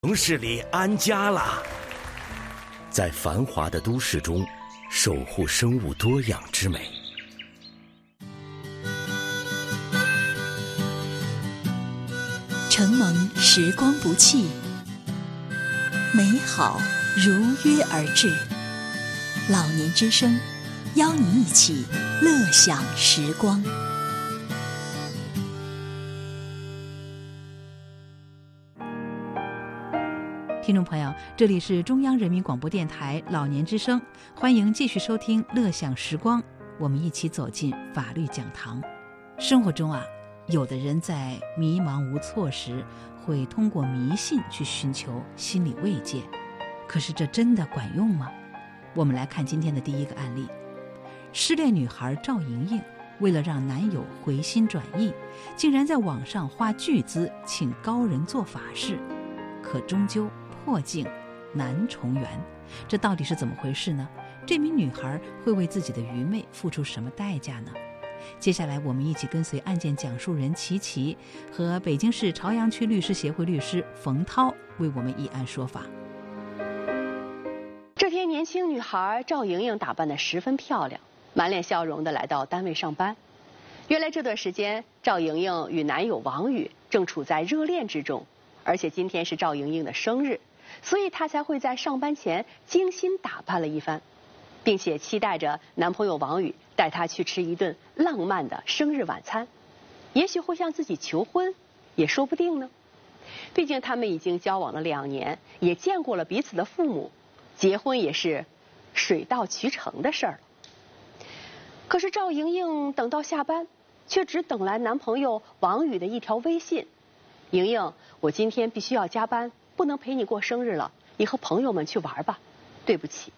城市里安家啦。在繁华的都市中，守护生物多样之美。 承蒙时光不弃，美好如约而至。老年之声，邀您一起乐享时光。 听众朋友，这里是中央人民广播电台老年之声，欢迎继续收听乐享时光，我们一起走进法律讲堂。生活中有的人在迷茫无措时，会通过迷信去寻求心理慰藉，可是这真的管用吗？我们来看今天的第一个案例。失恋女孩赵莹莹为了让男友回心转意，竟然在网上花巨资请高人做法事，可终究破镜难重圆，这到底是怎么回事呢？这名女孩会为自己的愚昧付出什么代价呢？接下来我们一起跟随案件讲述人琪琪和北京市朝阳区律师协会律师冯涛为我们一案说法。 这天，年轻女孩赵莹莹打扮得十分漂亮，满脸笑容地来到单位上班。原来这段时间，赵莹莹与男友王宇正处在热恋之中，而且今天是赵莹莹的生日，所以她才会在上班前精心打扮了一番，并且期待着男朋友王宇带她去吃一顿浪漫的生日晚餐，也许会向自己求婚，也说不定呢。毕竟他们已经交往了2年，也见过了彼此的父母，结婚也是水到渠成的事儿。可是赵莹莹等到下班，却只等来男朋友王宇的一条微信：莹莹，我今天必须要加班，不能陪你过生日了，你和朋友们去玩吧，对不起。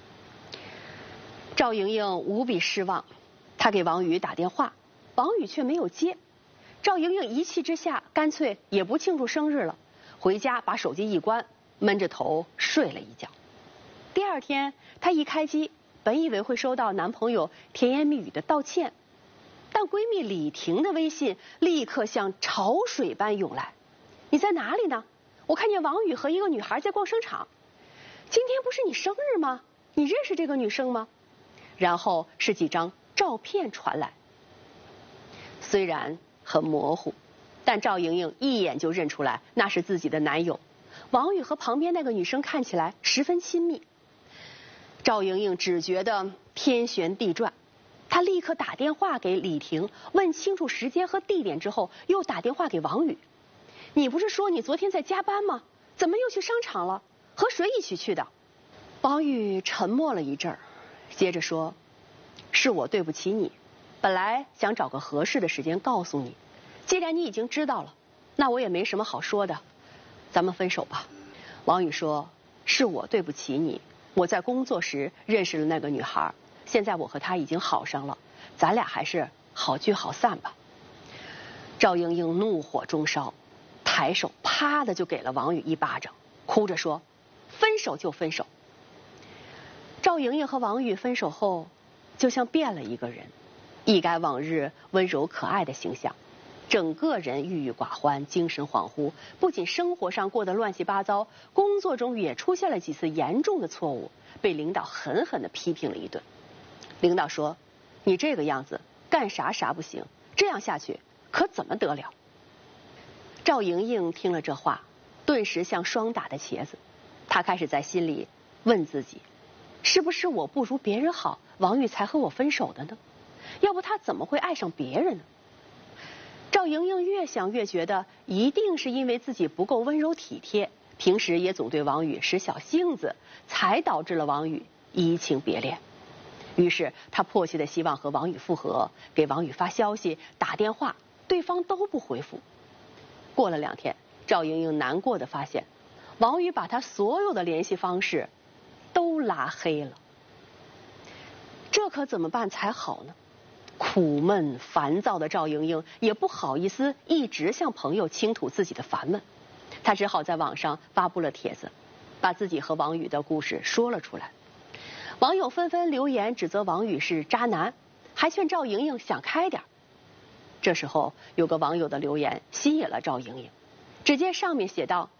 赵莹莹无比失望，她给王宇打电话，王宇却没有接。赵莹莹一气之下，干脆也不庆祝生日了，回家把手机一关，闷着头睡了一觉。第二天，她一开机，本以为会收到男朋友甜言蜜语的道歉，但闺蜜李婷的微信立刻像潮水般涌来：你在哪里呢？我看见王宇和一个女孩在逛商场。今天不是你生日吗？你认识这个女生吗？然后是几张照片传来，虽然很模糊，但赵莹莹一眼就认出来那是自己的男友。王宇和旁边那个女生看起来十分亲密。赵莹莹只觉得天旋地转，她立刻打电话给李婷，问清楚时间和地点之后，又打电话给王宇：你不是说你昨天在加班吗？怎么又去商场了？和谁一起去的？王宇沉默了一阵儿，接着说：是我对不起你，本来想找个合适的时间告诉你，既然你已经知道了，那我也没什么好说的，咱们分手吧。王宇说：是我对不起你，我在工作时认识了那个女孩，现在我和她已经好上了，咱俩还是好聚好散吧。赵莹莹怒火中烧，抬手啪的就给了王宇一巴掌，哭着说：分手就分手。赵莹莹和王宇分手后，就像变了一个人，一改往日温柔可爱的形象，整个人郁郁寡欢，精神恍惚，不仅生活上过得乱七八糟，工作中也出现了几次严重的错误，被领导狠狠地批评了一顿。领导说：你这个样子干啥啥不行，这样下去可怎么得了？赵莹莹听了这话，顿时像霜打的茄子，她开始在心里问自己：是不是我不如别人好，王宇才和我分手的呢？要不他怎么会爱上别人呢？赵莹莹越想越觉得一定是因为自己不够温柔体贴，平时也总对王宇使小性子，才导致了王宇移情别恋。于是她迫切的希望和王宇复合，给王宇发消息打电话，对方都不回复。过了2天，赵莹莹难过的发现，王宇把她所有的联系方式都拉黑了。这可怎么办才好呢？苦闷烦躁的赵莹莹也不好意思一直向朋友倾吐自己的烦闷，她只好在网上发布了帖子，把自己和王宇的故事说了出来。网友纷纷留言指责王宇是渣男，还劝赵莹莹想开点。这时候有个网友的留言吸引了赵莹莹，只见上面写道：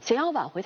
想要挽回